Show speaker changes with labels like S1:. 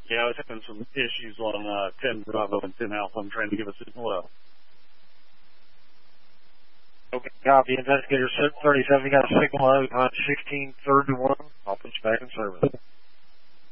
S1: Yeah, I was having some issues on 10 Bravo and 10 Alpha. I'm trying to give a signal out.
S2: Okay, copy. Investigator 37, you got a signal out on 1631. I'll put you back in service.